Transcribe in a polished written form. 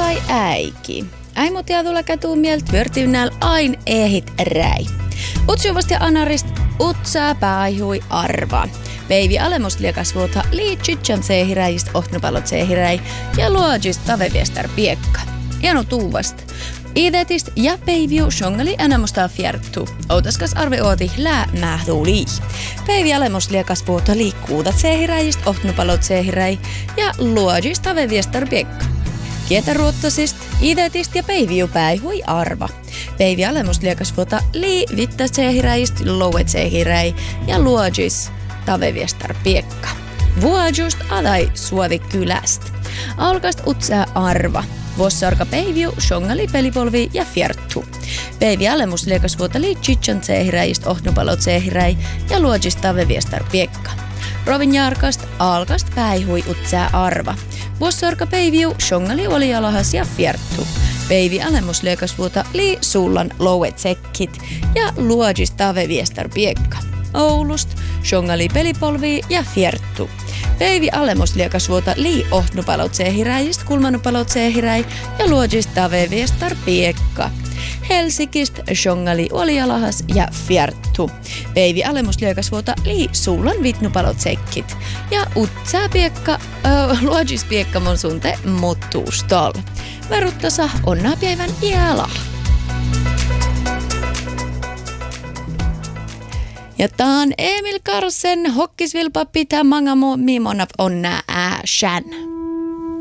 vai äiki. Äimutiä tulla kätuu mieltä vörtiynäl ain ehit räi. Utsuvasti anarist utsaa päähui arva. Päivi alemus liekasvuota liitsitsän seehiräjistä ohnupalot seehiräi ja luojist taveviestar piekka. Janu tuuvast. Idetist ja Päiviu shongali enamusta fjerttu. Outaskas arve ooti lää mähduli. Päivi alemus liekasvuota liikkuudat seehiräjistä ohnupalot seehiräi ja luojist taveviestar piekka. Kietäruottasist, idetist ja Päiviu päihui arva. Päivi alemus liekasvuota vittas seehiräjist louet seehiräi ja luojis taveviestar piekka. Vuojust adai suovi kyläst. Alkast utsaa arva. Vuossarka Päiviu shongali pelipolvi ja fjerttu. Päivi alemus liekasvuota liitsitsän seehiräjist ohnupalot seehiräi ja luojis taveviestar piekka. Rovin jarkast alkast päihui utsaa arva. Vuossarka Päiviu shongali oli alahas ja fjerttu. Päivi alemus liekasvuota sullan louet sekkit ja luojis taveviestar piekka. Oulust shongali pelipolvi ja fjerttu. Päivi alemus liekasvuota ohnupalot seehiräjist kulmanupalot seehiräi ja luojis taveviestar piekka. Helsingist shongali oli alahas ja fjerttu. Päivi alemus liekasvuota sullan vitnupalot sekkit ja utsaa piekka luojis piekka mon sunte muttuustol. Veruttasa onnaa päivän iälä. Ja taan Emil Karsen hokkisvilpa pitää mangamo mimona onnaa ääsän.